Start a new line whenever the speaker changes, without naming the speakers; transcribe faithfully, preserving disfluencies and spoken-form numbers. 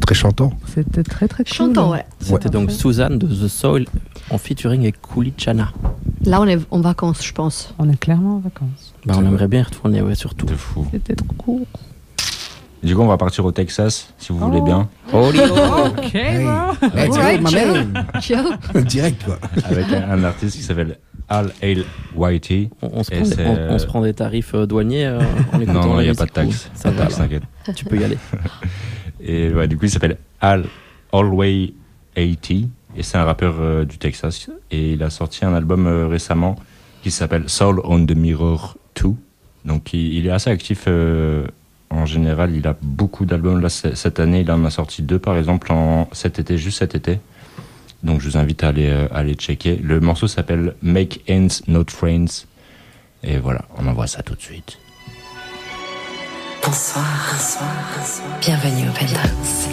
très chantant.
C'était très très cool.
Chantant, ouais.
C'était
Ouais.
donc Suzanne de The Soil en featuring avec Cooley Chana.
Là, on est en vacances, je pense.
On est clairement en vacances.
Bah, on aimerait bien y retourner, ouais, surtout.
De fou.
C'était trop cool.
Du coup, on va partir au Texas, si vous
Oh.
voulez bien,
Ok,
Hey,
bro.
let's go,
Alright,
my
ciao.
man.
Ciao.
Direct, quoi.
avec un, un artiste qui s'appelle Al Hale Whitey.
On, on se
Et
prend des,
c'est,
on,
euh,
on se prend des tarifs euh, douaniers euh, en écoutant
Non, non,
la
il n'y a
musique,
pas de taxe.
ou-
Pas
Ça
de
va,
taxe,
là.
t'inquiète.
Tu peux y aller.
Et ouais, du coup, il s'appelle Al Alway eighty et c'est un rappeur euh, du Texas. Et il a sorti un album euh, récemment qui s'appelle Soul on the Mirror two. Donc, il, il est assez actif. Euh, en général, il a beaucoup d'albums. Là, c- cette année, il en a sorti deux, par exemple, en cet été, juste cet été. Donc, je vous invite à aller, euh, à aller checker. Le morceau s'appelle Make Ends Not Friends. Et voilà, on envoie ça tout de suite.
Bonsoir, bonsoir, bonsoir. Bienvenue au Penthouse.